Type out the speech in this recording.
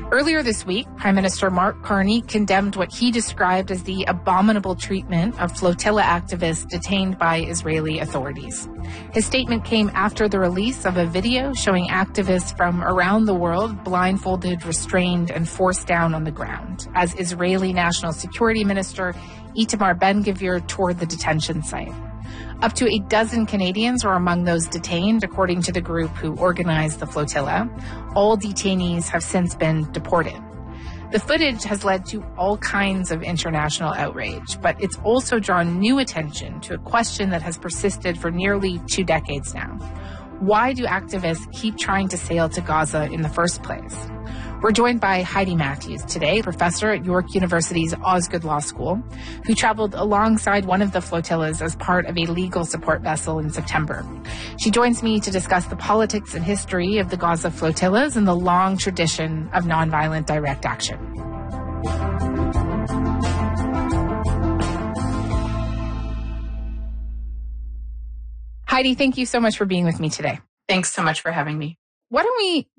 Earlier this week, Prime Minister Mark Carney condemned what he described as the abominable treatment of flotilla activists detained by Israeli authorities. His statement came after the release of a video showing activists from around the world blindfolded, restrained, and forced down on the ground as Israeli National Security Minister Itamar Ben-Gvir toured the detention site. Up to a dozen Canadians were among those detained, according to the group who organized the flotilla. All detainees have since been deported. The footage has led to all kinds of international outrage, but it's also drawn new attention to a question that has persisted for nearly 2 decades now. Why do activists keep trying to sail to Gaza in the first place? We're joined by Heidi Matthews today, professor at York University's Osgoode Law School, who traveled alongside one of the flotillas as part of a legal support vessel in September. She joins me to discuss the politics and history of the Gaza flotillas and the long tradition of nonviolent direct action. Heidi, thank you so much for being with me today. Thanks so much for having me. Why don't we